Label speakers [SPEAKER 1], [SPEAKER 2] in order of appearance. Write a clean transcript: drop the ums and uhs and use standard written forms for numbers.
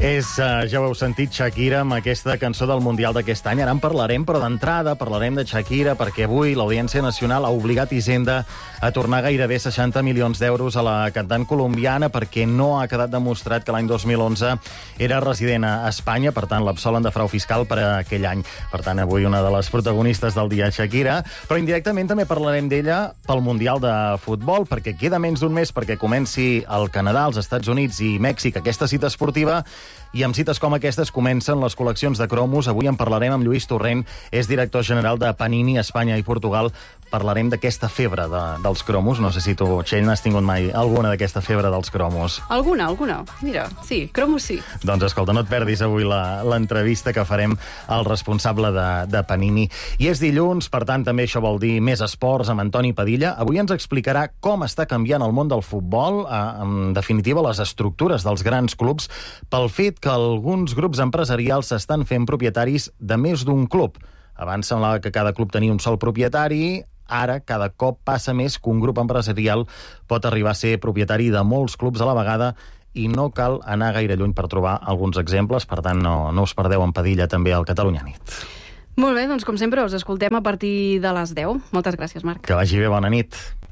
[SPEAKER 1] Ja ho heu sentit, Shakira, amb aquesta cançó del Mundial d'aquest any. Ara en parlarem, però d'entrada parlarem de Shakira, perquè avui l'Audiència Nacional ha obligat Hisenda a tornar gairebé 60 milions d'euros a la cantant colombiana perquè no ha quedat demostrat que l'any 2011 era resident a Espanya, per tant l'absolen de frau fiscal per a aquell any. Per tant, avui una de les protagonistes del dia, Shakira, però indirectament també parlarem d'ella pel Mundial de Futbol, perquè queda menys d'un mes perquè comenci el Canadà, els Estats Units i Mèxic aquesta cita esportiva, i amb cites com aquestes comencen les col·leccions de cromos. Avui en parlarem amb Lluís Torrent, és director general de Panini, Espanya i Portugal. Parlarem d'aquesta febre dels cromos. No sé si tu, Txell, n'has tingut mai alguna d'aquesta febre dels cromos.
[SPEAKER 2] Alguna. Mira, sí, cromos sí.
[SPEAKER 1] Doncs escolta, no et perdis avui l'entrevista que farem al responsable de Panini. I és dilluns, per tant, també això vol dir més esports amb Antoni Padilla. Avui ens explicarà com està canviant el món del futbol, en definitiva, les estructures dels grans clubs, pel fet que alguns grups empresarials s'estan fent propietaris de més d'un club. Abans semblava que cada club tenia un sol propietari. Ara, cada cop passa més que un grup empresarial pot arribar a ser propietari de molts clubs a la vegada i no cal anar gaire lluny per trobar alguns exemples. Per tant, no us perdeu en Padilla també al Catalunya Nit.
[SPEAKER 2] Molt bé, doncs com sempre us escoltem a partir de les 10. Moltes gràcies, Marc.
[SPEAKER 1] Que vagi bé, bona nit.